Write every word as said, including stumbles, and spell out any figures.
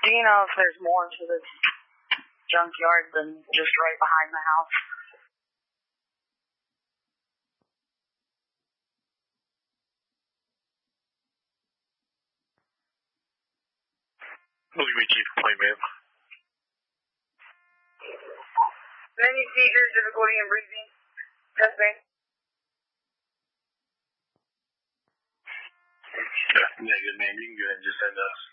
Do you know if there's more to this junkyard than just right behind the house? What do you mean, Chief Complaint, ma'am? Any seizures, difficulty in breathing? Testing. Yeah, negative, ma'am. You can go ahead and just send us.